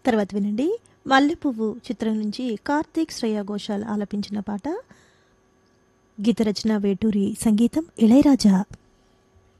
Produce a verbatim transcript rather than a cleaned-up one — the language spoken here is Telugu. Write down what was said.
తర్వాత వినండి 'మల్లెపువ్వు' చిత్రం నుంచి కార్తీక్, శ్రేయా ఘోషాల్ ఆలపించిన పాట. గీత రచన వేటూరి, సంగీతం ఇళయరాజా.